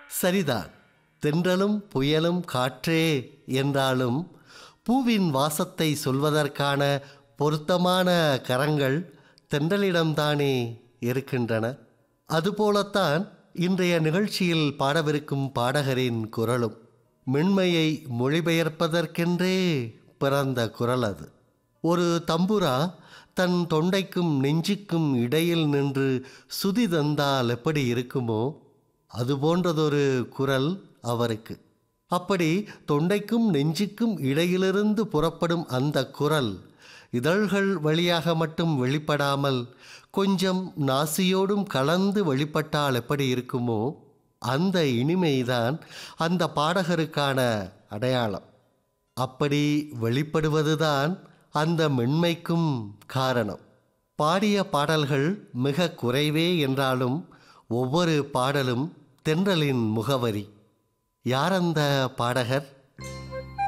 சரிதான். தென்றலும் புயலும் காற்றே என்றாலும் பூவின் வாசத்தை சொல்வதற்கான பொருத்தமான கரங்கள் தென்றலிடம்தானே இருக்கின்றன. அதுபோலத்தான் இன்றைய நிகழ்ச்சியில் பாடவிருக்கும் பாடகரின் குரலும் மென்மையை மொழிபெயர்ப்பதற்கென்றே பிறந்த குரல் அது. ஒரு தம்புரா தன் தொண்டைக்கும் நெஞ்சுக்கும் இடையில் நின்று சுதி தந்தால் எப்படி இருக்குமோ அதுபோன்றதொரு குரல் அவருக்கு. அப்படி தொண்டைக்கும் நெஞ்சுக்கும் இடையிலிருந்து புறப்படும் அந்த குரல் இதழ்கள் வழியாக மட்டும் வெளிப்படாமல் கொஞ்சம் நாசியோடும் கலந்து வெளிப்பட்டால் எப்படி இருக்குமோ அந்த இனிமைதான் அந்த பாடகருக்கான அடையாளம். அப்படி வெளிப்படுவதுதான் அந்த மென்மைக்கும் காரணம். பாடிய பாடல்கள் மிக குறைவே என்றாலும் ஒவ்வொரு பாடலும் தென்றலின் முகவரி. யார் அந்த பாடகர்?